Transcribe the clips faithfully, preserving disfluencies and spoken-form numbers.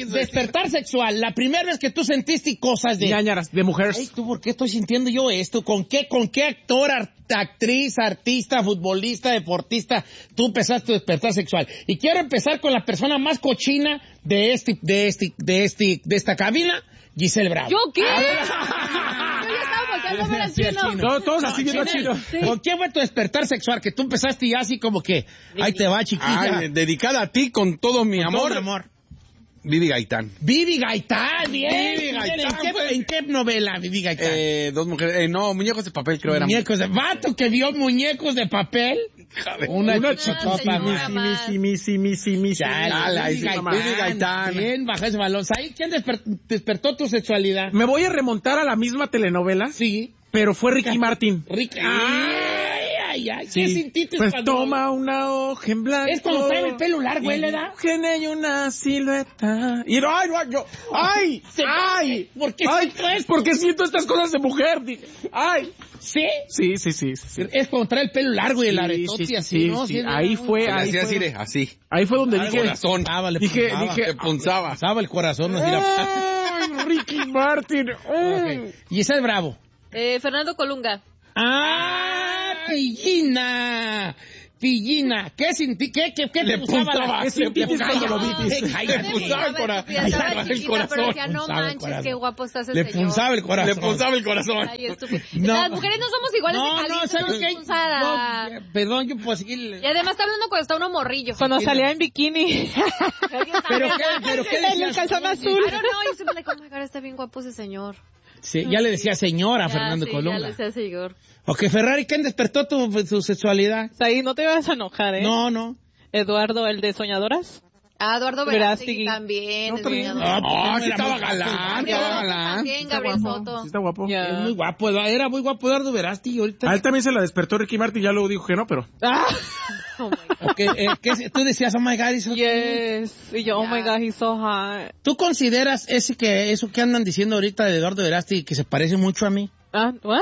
despertar sexual, la primera vez que tú sentiste cosas de... ñañaras, de mujeres. Ay, ¿tú por qué estoy sintiendo yo esto? ¿Con qué, con qué actor, art- actriz, artista, futbolista, deportista tú empezaste a despertar sexual? Y quiero empezar con la persona más cochina de este, de este, de este, de esta cabina, Giselle Bravo. ¿Yo qué? Yo ya estaba volteando a ver al chino. Todos, todos así viendo al chino. Sí. ¿Con qué fue tu despertar sexual? Que tú empezaste ya así como que, ahí te va, chiquilla. Ay, dedicada a ti con todo mi Con amor. todo mi amor. Vivi Gaitán. Vivi Gaitán, bien. Vivi Gaitán, ¿En qué, pues. ¿En qué novela, Vivi Gaitán? Eh, dos mujeres, eh, no, muñecos de papel creo eran. Muñecos de... Vato que vio muñecos de papel. Una, Una chichota, señora man. más. misi, misi, misi, misi. Ya, Dale, ahí Vivi sí, Gaitán. Vivi Gaitán. Bien, baja ese balón. ¿Ahí quién desper- despertó tu sexualidad? Me voy a remontar a la misma telenovela, Sí. pero fue Ricky Martin. Ricky. Ay, ay, ay. ¿Qué Sí. sentiste Pues cuando- toma una hoja en blanco. Es cuando trae el pelo largo, ¿eh, le da? En ella una silueta. Y no, ay, no, yo, ay, ay. ¿Por qué Ay, siento esto? porque siento estas cosas de mujer. Dije, ay. ¿Sí? Sí, sí, sí. sí. Es cuando trae el pelo largo y el Sí, aretote sí, así, sí, ¿no? sí. Sí, Ahí no, fue, no. ahí Así, así, fue. de- así. Ahí fue donde Al dije, corazón. Punzaba, le Dije- punzaba. dije- Te punzaba. Punzaba el corazón. Así la... ay, Ricky Martin. ay. Ok. Giselle Bravo. Eh, Fernando Colunga. ¡Ah, pillina! Pillina. ¿Qué sentí? ¿Qué, qué, qué te Le punzaba punzaba, la... le sentiste punzaba. cuando lo viste? Le punzaba el cora- Estaba Ay, el chiquita, corazón. pero decía, no Punzaba el manches, corazón. qué guapo está ese Le señor. punzaba el corazón. Le punzaba el corazón. Ay, estúpido. No. Las mujeres no somos iguales No, de no, calientes, ¿sabes somos qué? punzadas. No, perdón, yo puedo seguir... Y además está hablando cuando está uno morrillo. Cuando salía en bikini. ¿Pero qué, pero qué En el decías? calzón azul. I don't know, yo siempre like, oh my God, está bien guapo ese señor. Sí, ya le decía señora a Ya, Fernando sí, Colunga. Ya le decía señor. Ok, Ferrari, ¿quién despertó tu, tu sexualidad? Ahí no te vas a enojar, ¿eh? No, no. Eduardo, el de Soñadoras. Ah, Eduardo Verástegui. Verástegui también. No, es también. soñador. No, Ah, no sí era estaba muy guapo. galán, Gabriel estaba Soto galán. también, Está Gabriel guapo. Soto. Sí está guapo. Ya. Es muy guapo, era muy guapo Eduardo Verástegui ahorita. A él también se la despertó Ricky Martin, ya luego dijo que no, pero... Ah, Oh my God. Ok, eh, ¿qué- tú decías, oh my God, eso- yes. Y yo, oh my Ya. God, he's so hot. ¿tú consideras ese que, eso que andan diciendo ahorita de Eduardo Verástegui que se parece mucho a mí? Ah, ¿what?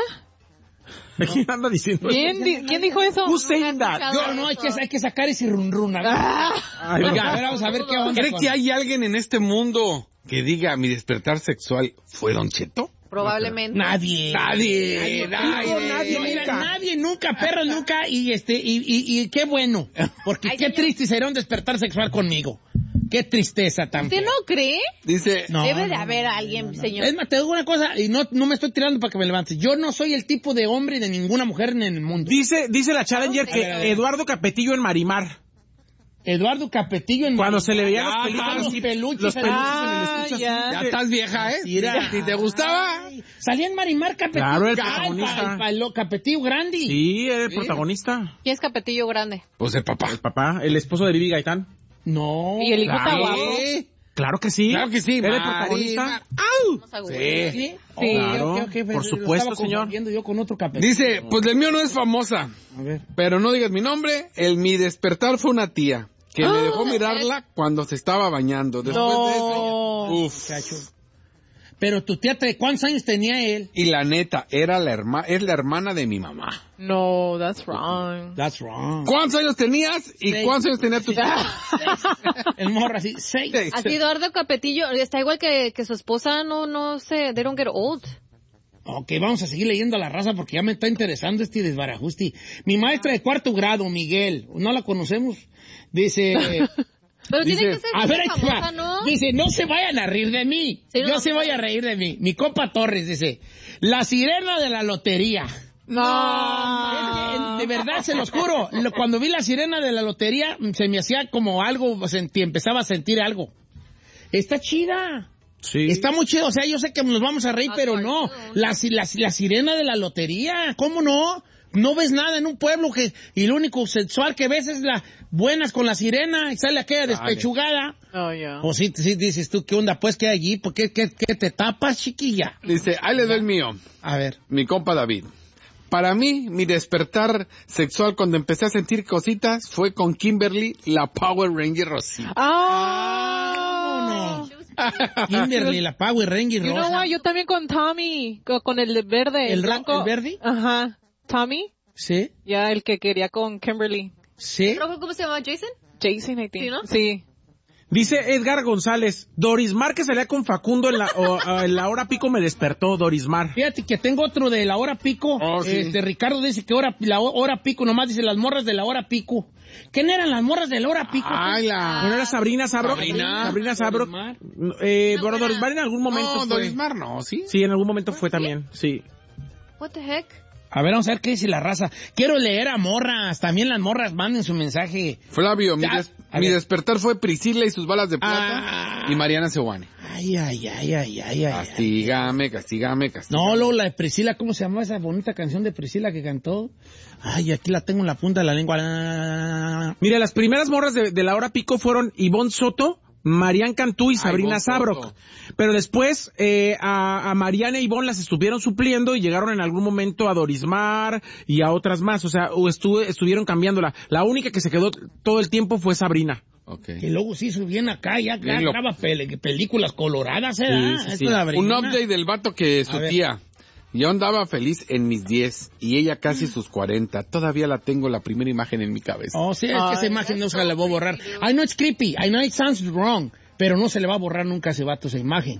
¿Quién anda diciendo eso? ¿Quién, di- ¿Quién dijo eso? Who's saying that? Yo, no, hay que, hay que sacar ese run run. Ah, Ay, Oiga, no. a ver, vamos a ver qué onda. ¿Cree con- que hay alguien en este mundo que diga mi despertar sexual fue Don Cheto? Probablemente. Nadie. Nadie, nadie. Nadie, mira, nadie, nunca, perro, nunca, y este, y, y, y qué bueno, porque Ay, qué señor. triste será un despertar sexual conmigo. Qué tristeza tan ¿Usted fea. no cree? Dice, No, Debe de no, haber no, alguien, no, no. señor. Es más, te digo una cosa, y no, no me estoy tirando para que me levantes. Yo no soy el tipo de hombre de ninguna mujer en el mundo. Dice, dice la Challenger A que ver, a ver. Eduardo Capetillo en Marimar. Eduardo Capetillo en Cuando se le veían Ah, los pelitos, los así, peluches, los peluches Ah, en el estuche así. ya. ya estás vieja, ¿eh? Mira. Si te gustaba. Ay, salía en Marimar Capetillo. Claro, el Ah, protagonista. pa- pa- lo- Capetillo Grande. Sí, era el protagonista. ¿Quién es Capetillo Grande? Pues el papá. El papá, el esposo de Vivi Gaitán. No. Y el hijo está Claro. guapo. Sí. Claro que sí. Claro que sí, Era el Mari, protagonista. Mar- ¡Au! Vamos a Sí. googlear. ¿Sí? Sí. Claro, ok, ok, por lo supuesto, estaba señor. confundiendo yo con otro Capetillo. Dice, pues el mío no es famosa, A ver. pero no digas mi nombre. El mi despertar fue una tía que me dejó mirarla cuando se estaba bañando. Después de eso, No. uf. Muchacho. Pero tu tía, te- ¿cuántos años tenía él? Y la neta, era la herma, es la hermana de mi mamá. No, that's wrong. That's wrong. ¿Cuántos años tenías y Seis. cuántos años tenía tu tía? El morro así, seis. Seis. Así Eduardo Capetillo está igual que, que su esposa, no, no sé, they don't get old. Ok, vamos a seguir leyendo a la raza porque ya me está interesando este desbarajuste. Mi maestra de cuarto grado, Miguel, no la conocemos, dice... Pero dice, tiene que ser a ver, ahí te famosa, va. ¿no? Dice, no se vayan a reír de mí. Sí, no, Yo no, se no. voy a reír de mí. Mi compa Torres dice, la sirena de la lotería. No. Es que, de verdad, se los juro. Lo- Cuando vi la sirena de la lotería, se me hacía como algo, sentí, empezaba a sentir algo. Está chida. Sí. Está muy chido. O sea, yo sé que nos vamos a reír, Ah, pero claro. no. La, si- la, la sirena de la lotería. ¿Cómo no? No ves nada en un pueblo que, y lo único sexual que ves es la buenas con la sirena y sale aquella despechugada. Oh, yeah. O sí, sí dices tú, ¿qué onda? Pues, ¿qué hay allí? ¿Por qué, qué, qué te tapas, chiquilla? Dice, ahí le doy el mío, A ver. mi compa David. Para mí, mi despertar sexual cuando empecé a sentir cositas fue con Kimberly, la Power Ranger Rosita. Ah. Kimberly, la Power Ranger You know rosa. what? Yo también con Tommy, co- con el de verde, ¿El el ro- blanco. el verde? Ajá. Tommy, Sí, ya el que quería con Kimberly. sí. ¿Pero cómo se llama? ¿Jason? Jason, I think. Sí, ¿no? Sí. Dice Edgar González, Dorismar que salía con Facundo en la, o, o, en la hora pico me despertó, Dorismar. Fíjate que tengo otro de la hora pico. Oh, sí. Este, Ricardo dice que hora, la hora pico, nomás dice las morras de la hora pico. ¿Quién eran las morras de la hora pico? Ay, la... Bueno, era Sabrina Sabro. Sabrina. Sabrina Sabro. Dorismar. Eh, No, bueno, era- Dorismar en algún momento No, fue. Dorismar no, ¿sí? Sí, en algún momento fue también, sí. What the heck? A ver, vamos a ver qué dice la raza. Quiero leer a morras. También las morras manden su mensaje. Flavio, mi, Ya, des- a mi ver. despertar fue Priscila y sus balas de plata Ah. y Mariana Seoane. Ay, ay, ay, ay, ay, ay. Castígame, castígame, castígame. No, luego la de Priscila, ¿cómo se llama esa bonita canción de Priscila que cantó? Ay, aquí la tengo en la punta de la lengua. Ah. Mira, las primeras morras de, de la hora pico fueron Ivonne Soto, Marian Cantú y Sabrina Ivonne Sabrok. Soto. Pero después eh, a, a Mariana e Ivonne las estuvieron supliendo y llegaron en algún momento a Dorismar y a otras más. O sea, o estuve, estuvieron cambiándola. La única que se quedó todo el tiempo fue Sabrina. Okay. Que luego se hizo bien acá, ya acá Bien lo- graba pel- películas coloradas, ¿eh? Sí, Ah, sí, esta sí. es la Un Brina. update del vato que su A ver. tía. Yo andaba feliz en mis diez y ella casi sus cuarenta. Todavía la tengo la primera imagen en mi cabeza. Oh, sí, es que Ay, esa imagen no that's se la so voy a borrar. creepy, dude. I know it's creepy, I know it sounds wrong, pero no se le va a borrar nunca a ese vato esa imagen.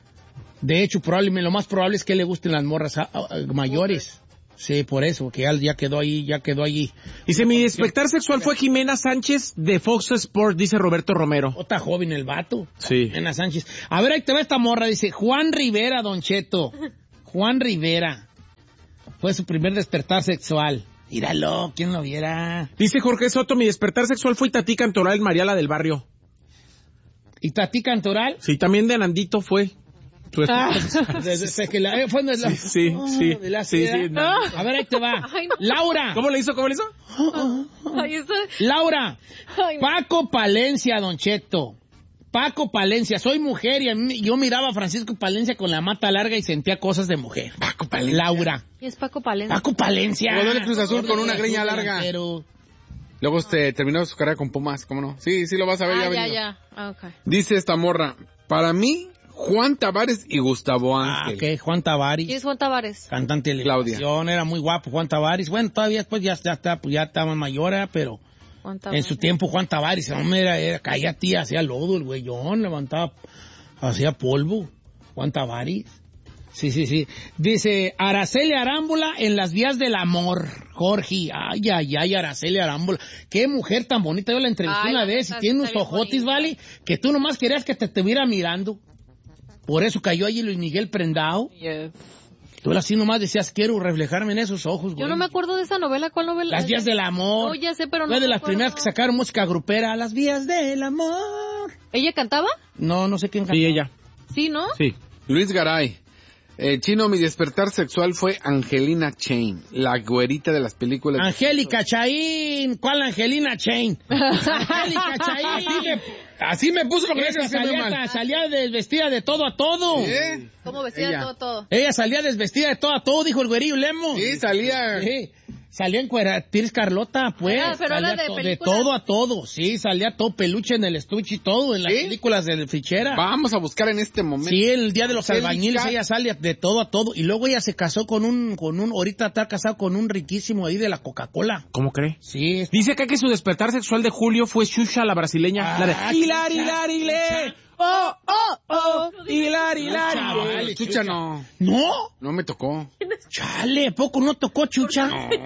De hecho, probablemente lo más probable es que le gusten las morras ah, ah, mayores. Sí, por eso, que ya, ya quedó ahí, ya quedó allí. Dice, mi despertar sexual fue Jimena Sánchez de Fox Sports, dice Roberto Romero. Está joven el vato. Sí. Ana Sánchez. A ver, ahí te va esta morra, dice Juan Rivera, Don Cheto. Juan Rivera. Fue su primer despertar sexual. Míralo, ¿quién lo viera? Dice Jorge Soto, mi despertar sexual fue Tati Cantoral Mariala del Barrio. ¿Y Tati Cantoral? Sí, también de Nandito fue. Su Ah, esposa. desde- desde que la, eh, fue de la, Sí, sí, Oh, sí. de la Sí, seda. sí, no. A ver, ahí te va. Ay, no. Laura. ¿Cómo le hizo? ¿Cómo le hizo? Ay, eso... Laura. Ay, no. Paco Palencia, Don Cheto. Paco Palencia. Soy mujer y a mí- yo miraba a Francisco Palencia con la mata larga y sentía cosas de mujer. Paco Palencia. Laura. Y es Paco Palencia. Paco Palencia. Jugador de Cruz Azul con una greña larga. Delantero. Luego este, terminó su carrera con Pumas, ¿cómo no? Sí, sí lo vas a ver. Ah, ya ya, venido. ya. Ah, ok. Dice esta morra, para mí, Juan Tavares y Gustavo Ah, Ángel. ok. Juan Tavares. ¿Quién es Juan Tavares? Cantante de Claudia. televisión, era muy guapo Juan Tavares. Bueno, todavía después ya, ya está, pues ya estaba mayor, ¿eh? Pero Juan en Tavares. su tiempo Juan Tavares, el hombre era, era caía tía, hacía lodo el güeyón, levantaba, hacía polvo. Juan Tavares. Sí, sí, sí. Dice Araceli Arámbula en las vías del amor. Jorge, ay, ay, ay, Araceli Arámbula. Qué mujer tan bonita. Yo la entrevisté Ay, una la vez y neta, tiene unos está bien ojotis, bonita. ¿vale? Que tú nomás querías que te estuviera mirando. Por eso cayó allí Luis Miguel prendado. Yes. Tú así nomás decías, quiero reflejarme en esos ojos, güey. Yo no me acuerdo de esa novela. ¿Cuál novela? Las vías del amor. No, ya sé, pero no Fue de me las acuerdo. primeras que sacaron música grupera. Las vías del amor. ¿Ella cantaba? No, no sé quién Sí, ella. Sí, ¿no? Sí. Luis Garay. Eh, chino, mi despertar sexual fue Angelina Chain, la güerita de las películas. Angélica Chaín. ¿Cuál Angelina Chain? Angélica Chaín. Así me, así me puso porque Esa me muy salía, mal. salía desvestida de todo a todo. ¿Eh? ¿Cómo vestía Ella. todo, todo? Ella salía desvestida de todo a todo, dijo el güerillo Lemos. Sí, salía. Sí. Salía en cuera, Piris Carlota, pues. Ah, pero salía era de to- películas. todo a todo. Sí, salía todo peluche en el estuche y todo, en las ¿Sí? películas de Fichera. Vamos a buscar en este momento. Sí, el día de los Angélica. albañiles ella sale de todo a todo. Y luego ella se casó con un, con un, ahorita está casado con un riquísimo ahí de la Coca-Cola. ¿Cómo cree? Sí. es- Dice acá que su despertar sexual de julio fue Xuxa, la brasileña. Ah, la de Xuxa, Hilari, Hilari, le. Xuxa. Oh, oh, oh. Hilari, Hilari. Chaval. le. Chucha no, No, no me tocó. chale, ¿a poco no tocó Chucha?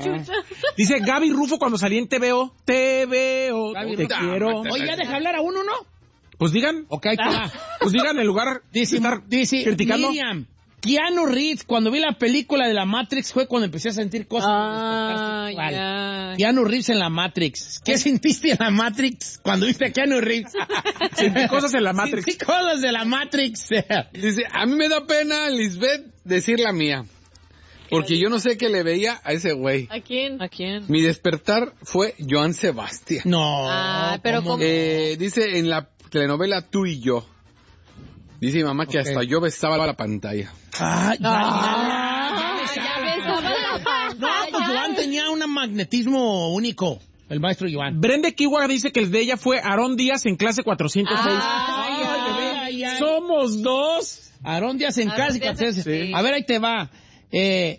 Dice Gaby Rufo cuando salí en T V O. T V O, Gaby te Rufo. quiero. Oye, ya deja hablar a uno, ¿no? Pues digan. Ok, ahí te va. Pues digan el lugar de Dice, estar dice criticando. Miriam, Keanu Reeves, cuando vi la película de la Matrix fue cuando empecé a sentir cosas. Ah, Vale. ya. Keanu Reeves en la Matrix. ¿Qué sentiste en la Matrix cuando viste a Keanu Reeves? Sentí cosas en la Matrix. Sentí cosas de la Matrix. Dice, a mí me da pena, Lisbeth, decir la mía. Porque yo no sé qué le veía a ese güey. ¿A quién? ¿A quién? Mi despertar fue Joan Sebastián. No. Ah, pero ¿cómo? ¿cómo? Eh, dice en la telenovela Tú y Yo. Dice mi mamá que Ok. hasta yo besaba la pantalla. Ah, ya, Ah, ya, ya, ya ya. besaba la No, pues pantalla. Joan tenía un magnetismo único. El maestro Joan. Brenda Kiwa dice que el de ella fue Aarón Díaz en clase cuatrocientos seis. Ay, ay, ay, ay. Somos dos. Aarón Díaz en Aarón clásica. Díaz, entonces, sí. A ver, ahí te va. Eh,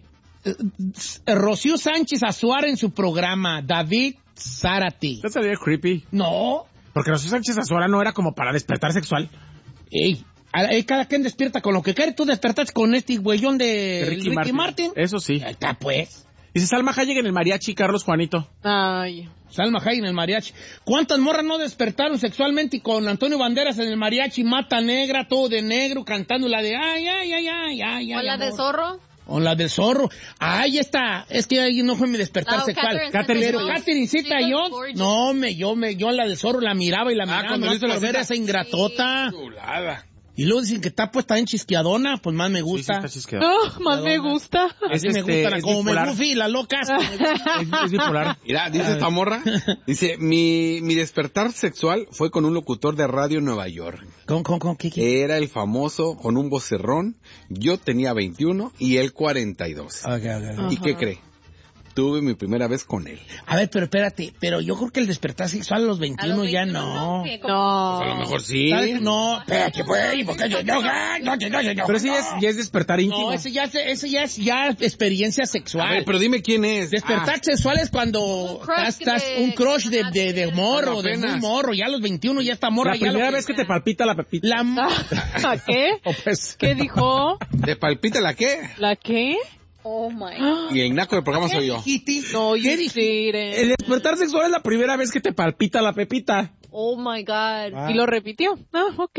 eh, Rocío Sánchez Azuara en su programa. David Zárate. Eso sería creepy. No. Porque Rocío Sánchez Azuara no era como para despertar sexual. Ey, a- ey, cada quien despierta con lo que quiere. Tú despertaste con este güeyón de De Ricky, Ricky Martin. Martin. Eso sí. Ahí está, pues. Dice Salma Hayek en el mariachi, Carlos Juanito. Ay. Salma Hayek en el mariachi. ¿Cuántas morras no despertaron sexualmente y con Antonio Banderas en el mariachi, mata negra, todo de negro, cantando la de ay, ay, ay, ay, ay, ¿O ay, la de amor? Zorro? O la del zorro. Ahí está. Es que ahí no fue mi despertar No, sexual. Catherine Catherine, pero Zeta-Jones. Catherine Zeta She yo, looks gorgeous. no, me, yo, me, yo la del zorro la miraba y la miraba. cuando nomás le hizo la por ver cita. esa ingratota. Chulada. Y luego dicen que está puesta en chisqueadona, pues más me Sí, sí, gusta. está chisqueado. No, más me gusta. Así Es me este, gusta, la- es como me bipolar. Goofy, las locas. Es, es bipolar. Mira, dice esta morra, dice, mi, mi despertar sexual fue con un locutor de radio en Nueva York. ¿Con, con, con, qué, qué? Era el famoso con un vocerrón. Yo tenía veintiuno y él cuarenta y dos. Ok, ok, ok. ¿Y qué cree? Tuve mi primera vez con él. A ver, pero espérate, pero yo creo que el despertar sexual a los A veintiuno los ya veintiuno, no. que como- No. A lo mejor sí. ¿Sabes? No, espérate, güey, porque yo, yo, yo, yo, yo, yo, Pero sí ya es, ya es despertar íntimo. No, ese ya, es- ese ya es ya experiencia sexual. A ver, pero dime quién es. Despertar Ah, sexual es cuando crush estás, estás- de- un crush de, de, de morro, de Apenas. muy morro, ya a los veintiuno ya está morra. La ya primera lo- vez que te palpita la pepita. La m- ¿La qué? O pues, ¿Qué dijo? ¿te palpita la qué? ¿La qué? Oh my. Y el naco del programa soy yo. No, ¿Qué you dijiste? didn't. el despertar sexual es la primera vez que te palpita la pepita. Oh my God. Y lo repitió. Ah, ok.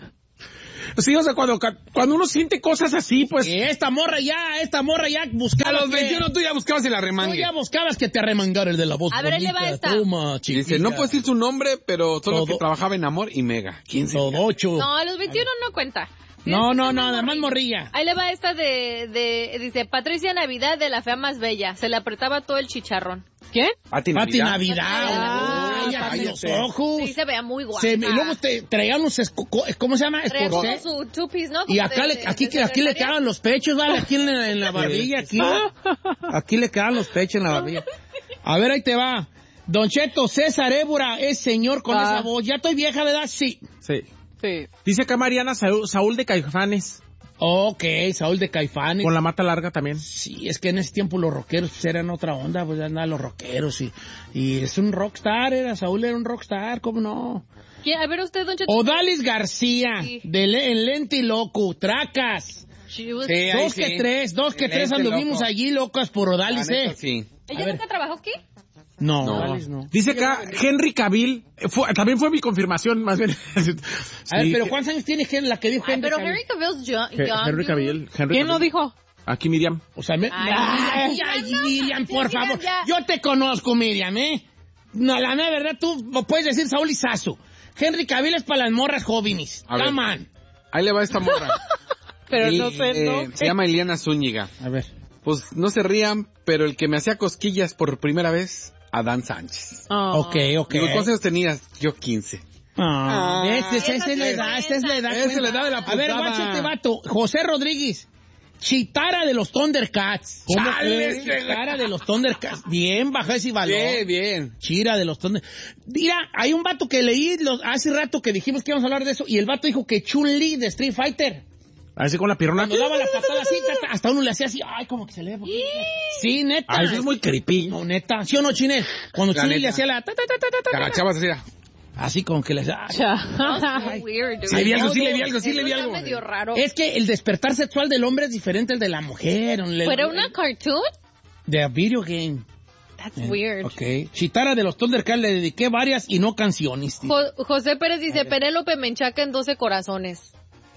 Sí, o sea, cuando, cuando uno siente cosas así, pues... Que esta morra ya, esta morra ya A buscaba. los que- veintiuno tú ya buscabas el Tú arremangue. ya buscabas que te arremangara el de la voz. A ver, ahí le va bonita. esta. Toma, chiquilla. Dice, no puedo decir su nombre, pero solo Todo. que trabajaba en Amor y Mega. ¿Quién se Todo ocho. No, a los veintiuno no cuenta. No, no, no, Además además morrilla. Ahí le va esta de, de, dice, Patricia Navidad de La Fea Más Bella. Se le apretaba todo el chicharrón. ¿Qué? Pati Pati Navidad. Navidad. Ah, Ay, abre los cállate. ojos. Sí, se veía muy guapa. Se, y luego te traían unos, esco- ¿cómo se llama? Traía como Escorsé. su two-piece, ¿no? Y Como acá de- le, de- aquí, de aquí le secretaria. quedaban los pechos, ¿vale? Aquí en la, en la barbilla, aquí. Aquí le quedaban los pechos en la barbilla. A ver, ahí te va. Don Cheto, César Évora es señor con Ah. esa voz. ¿Ya estoy vieja, verdad? Sí. Sí. Sí. Dice acá Mariana Saúl, Saúl de Caifanes, Ok, Saúl de Caifanes. con la mata larga también. Sí, es que en ese tiempo los rockeros pues, eran otra onda, pues ya andaban los rockeros y, y es un rockstar, era Saúl era un rockstar, ¿cómo no? ¿Quién? A ver, usted, Don Cheto. Odalis García, Sí. de Le- en Lente y Loco, Tracas. She was- Sí, ahí Dos sí. que tres, dos que En tres Lente anduvimos Loco. allí locas por La Odalis, neta, ¿eh? sí. ¿Ella A ver. nunca trabajó aquí? No, No. Odalis no. Dice acá Henry Cavill, eh, fue- también fue mi confirmación, más bien. A ver, Sí, pero ¿cuántos años tiene Hen- la que dijo Ay, Henry pero Cavill? Henry Cavill's young. He- young, Henry dude. Cavill. Henry ¿Quién lo Cavill. dijo? Aquí Miriam. O sea, me... Ay, ay, ya, ay, no, Miriam, por Miriam, favor. ya. Yo te conozco, Miriam, ¿eh? No, la mera verdad, tú puedes decir Saúl y Sasso. Henry Cavill es para las morras jóvenes. A ver. Come on. Ahí le va esta morra. Pero Y, no sé, eh, ¿no? Se llama Eliana Zúñiga. A ver. Pues no se rían, pero el que me hacía cosquillas por primera vez, Adán Sánchez. Ah. Ok, ok. Digo, ¿cuántos años tenías? Yo quince. Ah, ¿ves? Esa, esa es la Esa edad, es esa es la edad. Esa es la edad de la A ver, puntada. guacha este vato. José Rodríguez. Chitara de los Thundercats. ¿Cómo Chale, crees? Chitara de los Thundercats. Bien, baja ese valor. Bien, bien. Chira de los Thundercats. Mira, hay un vato que leí los, hace rato que dijimos que íbamos a hablar de eso y el vato dijo que Chun-Li de Street Fighter. Así con la pierna. Cuando daba la patada así, hasta, hasta uno le hacía así, ay, como que se le ve. Sí, neta. Ah, eso es muy creepy. No, neta. ¿Sí o no, Chinel? Cuando La Chun-Li le neta. hacía la... ta, ta, ta, ta, ta, ta, Carachavas así. era. así como que le hacía... ay. Ya. So weird, dude. Sí le vi algo, sí le vi algo, sí Eso le vi está algo. medio raro. Es que el despertar sexual del hombre es diferente al de la mujer. El- ¿Fuera una cartoon? De a video game. That's weird. Ok. Chitara de los Thundercats le dediqué varias y no canciones. tío. Jo- José Pérez dice, Penélope Menchaca en doce corazones.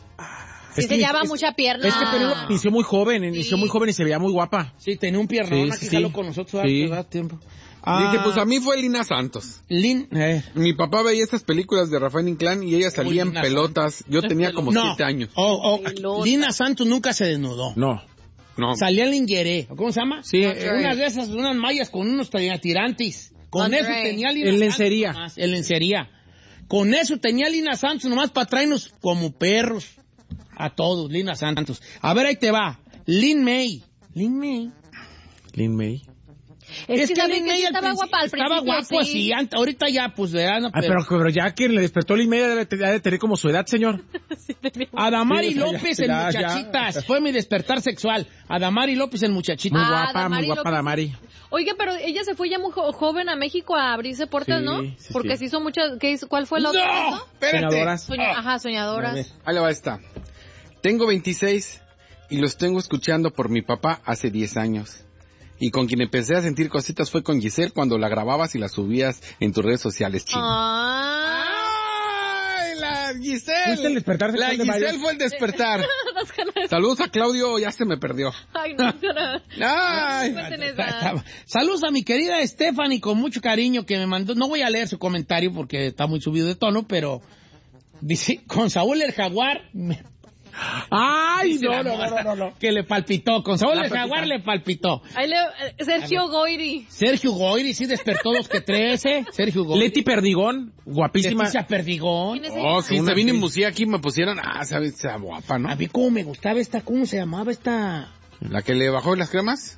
Sí, Es que- enseñaba es- mucha pierna. Es que Penélope inició muy joven, inició muy joven y se veía muy guapa. Sí, tenía un piernón Sí, aquí, sí. jaló con nosotros Sí. hace tiempo. Dije, pues a mí fue Lina Santos. Lin... eh, Mi papá veía estas películas de Rafael Inclán y ella salía en Lina pelotas. Yo tenía como no. siete años. Oh, oh, Pelota. Lina Santos nunca se desnudó. No. No. Salía en lingerie. ¿Cómo se llama? Sí, Eh, unas de esas, unas mallas con unos tirantes. Con Lingerie. eso tenía Lina En Santos lencería. nomás, en lencería. Con eso tenía Lina Santos nomás para traernos como perros. A todos, Lina Santos. A ver, ahí te va. Lin May. Lin May. Lin May. Es, que, ¿saben que sí May estaba al guapa al principio- principio, Estaba guapo, sí. sí. ant- Ahorita ya, pues, ¿verdad? No, Ay, pero, pero ya quien le despertó la media debe, debe de tener como su edad, señor. Adamari Sí, o sea, ya- López en ya- ya. Muchachitas. Fue mi despertar sexual. Adamari López en Muchachitas. Muy Ah, guapa, Damari muy guapa López. Damari. Oiga, pero ella se fue ya muy jo- joven a México a abrirse puertas, Sí, ¿no? sí, Porque sí. se hizo muchas... ¿qué hizo? ¿Cuál fue la otra? ¡No! ¿no? Espérate. Soñadoras. Soña- Ajá, soñadoras. Ahí le va esta. Tengo veintiséis y los tengo escuchando por mi papá hace diez años. Y con quien empecé a sentir cositas fue con Giselle cuando la grababas y la subías en tus redes sociales, chino. Ah. ¡Ay, la Giselle! ¿Fuiste el despertar La sexual de Giselle Mario? fue el despertar. Las ganas. Saludos a Claudio, ya se me perdió. Ay, no, no. ¡Ay! Cuenten Está- esa. está- Saludos a mi querida Stephanie con mucho cariño que me mandó. No voy a leer su comentario porque está muy subido de tono, pero dice, con Saúl el Jaguar. me- Ay, dice no, la no, morra no, no, no. Que le palpitó. Con Saúl La el Jaguar palpita. le palpitó. Ahí le... eh, Sergio Goyri. Sergio Goyri sí despertó dos que trece. Sergio Goyri. Leti Perdigón, guapísima. Leticia Perdigón. ¿Quién es Oh, ella? sí, Una se vino en actriz. musía aquí me pusieron, ah, sabes, sea guapa, ¿no? A mí cómo me gustaba esta, ¿cómo se llamaba esta? La que le bajó las cremas.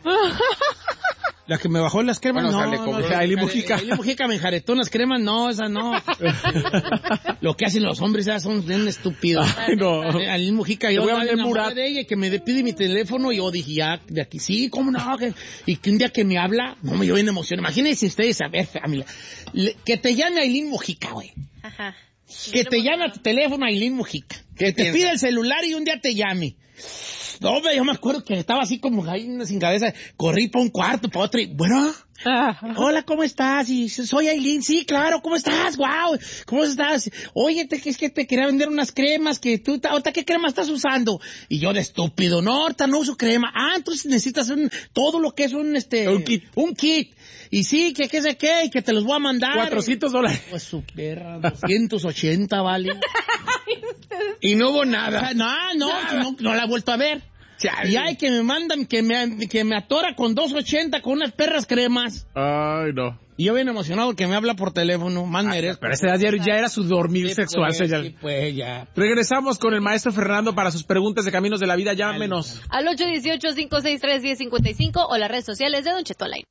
La que me bajó las cremas, Bueno, o sea, no, le no, compró- no, Aileen no, Mujica. Aileen Mujica me enjaretó unas cremas, no, esa no. Lo que hacen los hombres ya son bien estúpidos. Ay, no. Aileen Mujica, Te yo voy a andaba vender enamorada Murat. de ella y que me pide mi teléfono y yo dije, ya, de aquí, sí, cómo no, que- y que un día que me habla, no, me dio bien emoción. Imagínense ustedes, a ver, familia, le- que te llame Aileen Mujica, güey. Ajá. Que te llame a tu teléfono Aileen Mujica. Que te piensa? pida el celular y un día te llame. No, hombre, yo me acuerdo que estaba así como ahí sin cabeza. Corrí para un cuarto, para otro y, bueno, hola, ¿cómo estás? Y soy Aileen, sí, claro, ¿cómo estás? Wow, ¿cómo estás? Oye, te, es que te quería vender unas cremas que tú, ahorita, ¿qué crema estás usando? Y yo de estúpido, no, ahorita no uso crema. Ah, entonces necesitas un, todo lo que es un, este... Un kit. Un kit. Y sí, que qué sé qué, y que te los voy a mandar. cuatrocientos dólares. Pues su perra, doscientos ochenta, vale. Y no hubo nada. Ah, No, no, no, no la he vuelto a ver. Chale. Y hay que me mandan, que me, que me atora con dos ochenta con unas perras cremas. Ay, no. Y yo bien emocionado que me habla por teléfono, más merezco. Pero a esa edad ya, ya era su dormir Sí, sexual, pues, señor. sí, pues, ya. Regresamos con el maestro Fernando para sus preguntas de caminos de la vida. Llámenos. Al ocho uno ocho, cinco seis tres, uno cero cinco cinco o las redes sociales de Don Cheto al aire.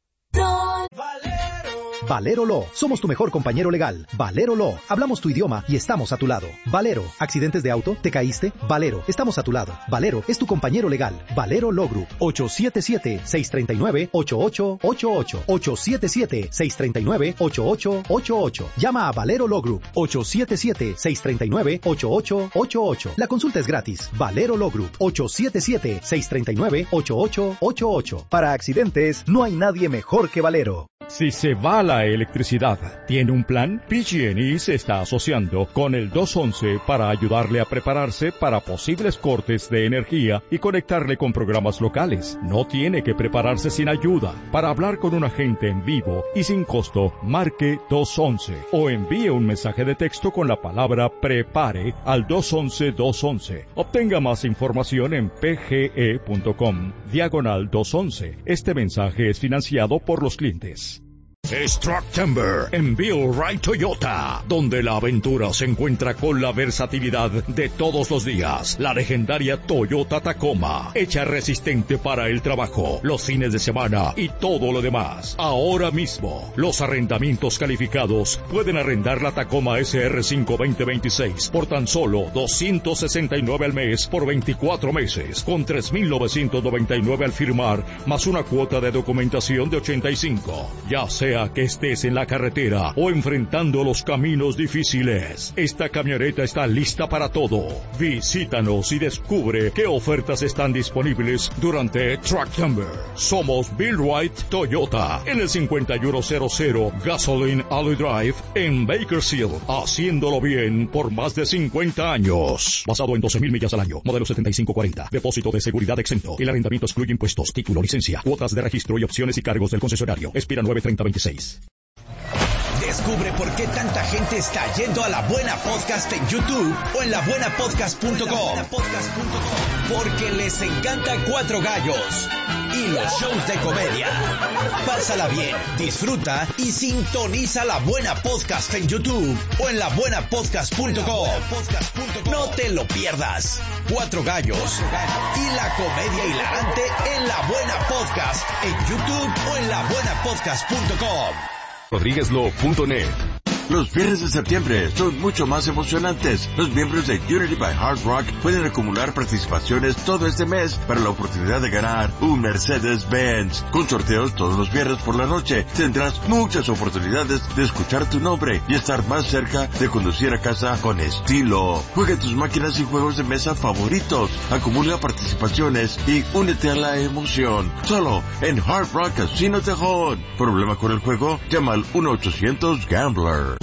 Valero Law. Somos tu mejor compañero legal. Valero Law. Hablamos tu idioma y estamos a tu lado. Valero. ¿Accidentes de auto? ¿Te caíste? Valero. Estamos a tu lado. Valero es tu compañero legal. Valero Law Group. ocho siete siete, seis tres nueve, ocho ocho ocho ocho. ocho siete siete, seis tres nueve, ocho ocho ocho ocho. Llama a Valero Law Group. ocho siete siete, seis tres nueve, ocho ocho ocho ocho. La consulta es gratis. Valero Law Group. ocho siete siete, seis tres nueve, ocho ocho ocho ocho. Para accidentes, no hay nadie mejor que Valero. Si se va la electricidad, ¿tiene un plan? P G and E se está asociando con el dos once para ayudarle a prepararse para posibles cortes de energía y conectarle con programas locales. No tiene que prepararse sin ayuda. Para hablar con un agente en vivo y sin costo, marque dos once o envíe un mensaje de texto con la palabra prepare al dos once dos once. Obtenga más información en pge.com diagonal dos once. Este mensaje es financiado por los clientes. Es Trucktember en Bill Wright Toyota, donde la aventura se encuentra con la versatilidad de todos los días. La legendaria Toyota Tacoma, hecha resistente para el trabajo, los fines de semana y todo lo demás. Ahora mismo, los arrendamientos calificados pueden arrendar la Tacoma S R cinco veinte veintiséis por tan solo doscientos sesenta y nueve al mes por veinticuatro meses, con tres mil novecientos noventa y nueve al firmar, más una cuota de documentación de ochenta y cinco. Ya sea que estés en la carretera o enfrentando los caminos difíciles, esta camioneta está lista para todo. Visítanos y descubre qué ofertas están disponibles durante Trucktember. Somos Bill Wright Toyota en el cincuenta y uno cero cero Gasoline Alley Drive en Bakersfield, haciéndolo bien por más de cincuenta años. Basado en doce mil millas al año, modelo setenta y cinco cuarenta, depósito de seguridad exento. El arrendamiento excluye impuestos, título, licencia, cuotas de registro y opciones y cargos del concesionario. Expira nueve treinta veintiséis. Descubre por qué tanta gente está yendo a La Buena Podcast en YouTube o en la buena podcast punto com. Porque les encanta Cuatro Gallos y los shows de comedia. Pásala bien, disfruta y sintoniza La Buena Podcast en YouTube o en la buena podcast punto com. No te lo pierdas. Cuatro Gallos y la comedia hilarante en La Buena Podcast en YouTube o en la buena podcast punto com. rodríguezlo punto net. Los viernes de septiembre son mucho más emocionantes. Los miembros de Unity by Hard Rock pueden acumular participaciones todo este mes para la oportunidad de ganar un Mercedes-Benz. Con sorteos todos los viernes por la noche, tendrás muchas oportunidades de escuchar tu nombre y estar más cerca de conducir a casa con estilo. Juega tus máquinas y juegos de mesa favoritos, acumula participaciones y únete a la emoción. Solo en Hard Rock Casino Tejón. ¿Problema con el juego? Llama al uno ochocientos Gambler.